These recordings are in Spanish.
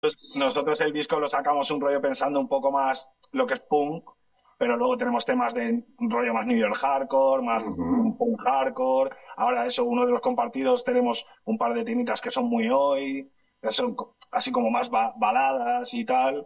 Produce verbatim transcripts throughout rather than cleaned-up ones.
Pues nosotros el disco lo sacamos un rollo pensando un poco más lo que es punk, pero luego tenemos temas de un rollo más New York hardcore, más Ujú. punk hardcore. Ahora eso, uno de los compartidos tenemos un par de temitas que son muy hoy, que son co- así como más ba- baladas y tal.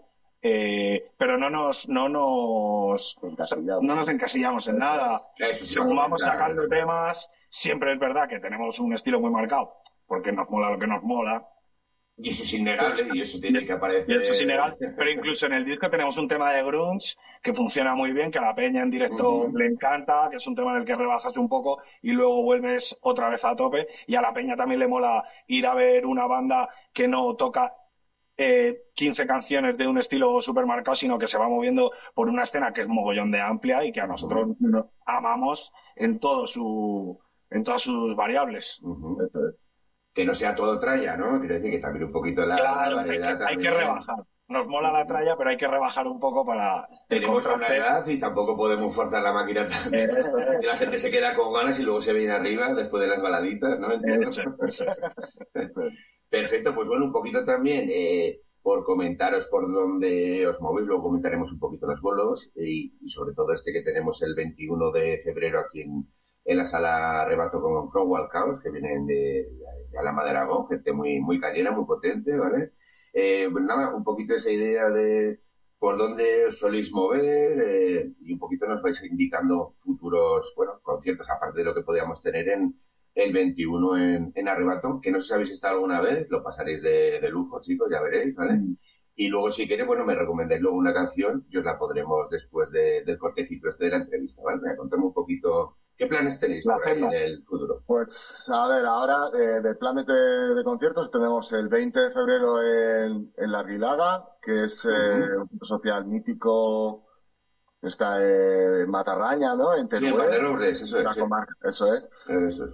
Eh, pero no nos, no nos, Encasillado. no nos encasillamos en nada. Eso sí va a Según vamos comentar. sacando temas, siempre es verdad que tenemos un estilo muy marcado, porque nos mola lo que nos mola. Y eso es innegable y eso tiene que Y eso es aparecer. ilegal, pero incluso en el disco tenemos un tema de grunge que funciona muy bien, que a la peña en directo Ujú. le encanta, que es un tema en el que rebajas un poco y luego vuelves otra vez a tope. Y a la peña también le mola ir a ver una banda que no toca eh, quince canciones de un estilo súper marcado, sino que se va moviendo por una escena que es mogollón de amplia y que a nosotros Ujú. no- amamos en todo su, en todas sus variables. Ujú. Eso es. Que no sea todo tralla, ¿no? Quiero decir que también un poquito la, la Claro, hay que, variedad hay que también. rebajar. Nos mola la tralla, pero hay que rebajar un poco para el Tenemos una contraste. edad y tampoco podemos forzar la máquina tanto. Eh, Eso Y la es, gente se queda con ganas y luego se viene arriba después de las baladitas, ¿no? Entiendo. eso es, eso es. Eso es. Perfecto, pues bueno, un poquito también eh, por comentaros por dónde os movéis, luego comentaremos un poquito los bolos y, y sobre todo este que tenemos el veintiuno de febrero aquí en, en la sala Arrebato con Crowell Chaos, que vienen de, de Alhama de Aragón, gente muy, muy cañera, muy potente, ¿vale? Eh, pues nada, un poquito esa idea de por dónde os soléis mover eh, y un poquito nos vais indicando futuros, bueno, conciertos, aparte de lo que podíamos tener en el veintiuno en, en Arrebato, que no sé si habéis estado alguna vez, lo pasaréis de, de lujo, chicos, ya veréis, ¿vale? Mm. Y luego, si queréis, bueno, me recomendáis luego una canción y os la podremos después de, del cortecito este de la entrevista, ¿vale? Me contame un poquito qué planes tenéis La por ahí en agenda. el futuro. Pues, a ver, ahora eh, de planes de, de conciertos tenemos el veinte de febrero en, en La Aguilaga, que es eh, Ujú. un centro social mítico, que está eh, en Matarraña, ¿no? En Sí, en Teruel, Valderobles, eso es, la sí. comarca, eso es. Eso es.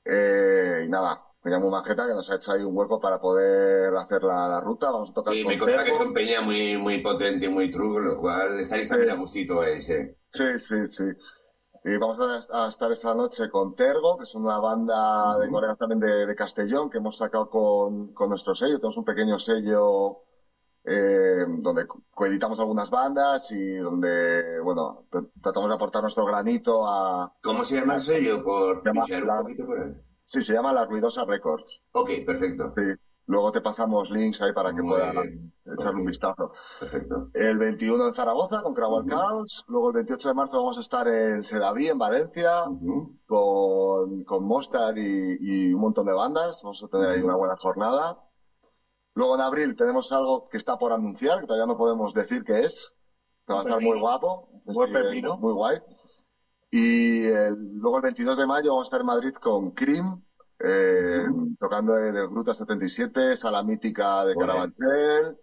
Eh, y nada, me llamo Majeta, que nos ha hecho ahí un hueco para poder hacer la, la ruta. Vamos a tocar Sí, me con consta que son Tergo. peña muy, muy potente y muy true, lo cual estaréis Sí, también a gustito ahí, sí. sí, sí, sí. Y vamos a, a estar esa noche con Tergo, que es una banda de Ujú. colegas también de, de Castellón, que hemos sacado con, con nuestro sello. Tenemos un pequeño sello eh, donde co- coeditamos algunas bandas y donde, bueno, tr- tratamos de aportar nuestro granito a... a- ¿Cómo se llama el sello? Por se llama pisear un la- poquito por ahí. sí, se llama La Ruidosa Records. Ok, perfecto. Sí. Luego te pasamos links ahí para que Muy puedas bien. Ok, echarle un vistazo. perfecto. El veintiuno en Zaragoza con Crowell Ujú. Chaos. Luego el veintiocho de marzo vamos a estar en Sedaví, en Valencia, Ujú. con, con Mostar y, y un montón de bandas. Vamos a tener ahí una Ujú. buena jornada. Luego en abril tenemos algo que está por anunciar, que todavía no podemos decir qué es. Que va a Un estar muy pepino. guapo. Buen Sí, eh, pepino. muy guay. Y el- luego el veintidós de mayo vamos a estar en Madrid con Cream, eh, Ujú. tocando en el Gruta setenta y siete, Sala Mítica de Ole. Carabanchel.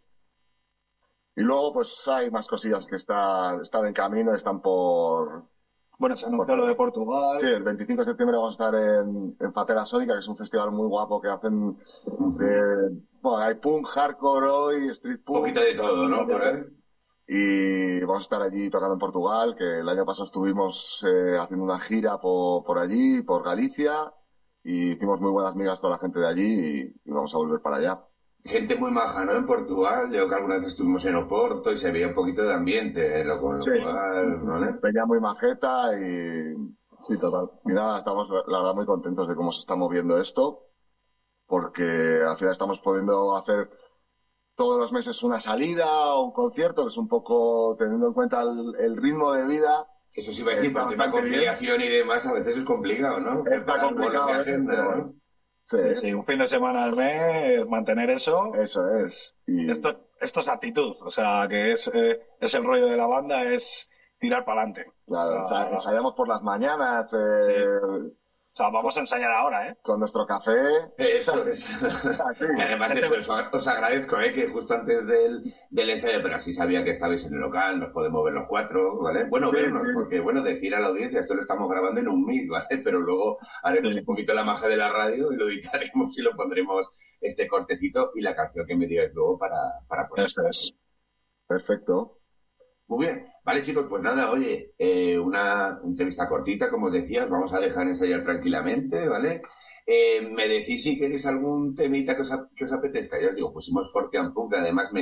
Y luego, pues hay más cosillas que está, están en camino, están por, Bueno, se por anunció lo de cerrar. Sí, Portugal. el veinticinco de septiembre vamos a estar en, en Fatera Sónica, que es un festival muy guapo que hacen Ujú. de... Bueno, hay punk, hardcore hoy, street Un poquito punk. de todo, ¿no? Por ahí. Y vamos a estar allí tocando en Portugal, que el año pasado estuvimos eh, haciendo una gira por, por allí, por Galicia, y hicimos muy buenas migas con la gente de allí y, y vamos a volver para allá. Gente muy maja, ¿no? En Portugal, yo que alguna vez estuvimos en Oporto y se veía un poquito de ambiente, lo, con lo Sí, cual, ¿vale? peña muy majeta y sí, total. Y nada, estamos la verdad muy contentos de cómo se está moviendo esto, porque al final estamos pudiendo hacer todos los meses una salida o un concierto, que es un poco teniendo en cuenta el, el ritmo de vida, Eso sí iba a decir, por está el tema de bastante bien. conciliación y demás, a veces es complicado, ¿no? Está Preparar vuelos y complicado a veces, agenda, pero ¿no? sí, Sí, sí, un fin de semana al mes, mantener eso. eso es. Y Esto, esto es actitud, o sea, que es, eh, es el rollo de la banda, es tirar para adelante. claro, O ensa- sea, ensayamos por las mañanas sí. eh, O sea, vamos a ensayar ahora, ¿eh? con nuestro café. Eso es. Así. Y además de eso, os os agradezco, ¿eh? Que justo antes del, del ensayo, pero así sabía que estabais en el local, nos podemos ver los cuatro, ¿vale? Bueno, Sí, vernos, sí, porque, bueno, decir a la audiencia, esto lo estamos grabando en un Meet, ¿vale? Pero luego haremos un Sí. poquito la magia de la radio y lo editaremos y lo pondremos este cortecito y la canción que me digáis luego para, para poner. Eso es. perfecto. Muy bien, vale chicos, pues nada, oye, eh, una entrevista cortita, como os decía, os vamos a dejar ensayar tranquilamente, ¿vale? Eh, me decís si queréis algún temita que os, que os apetezca. Ya os digo, pusimos Fortean Punk, además me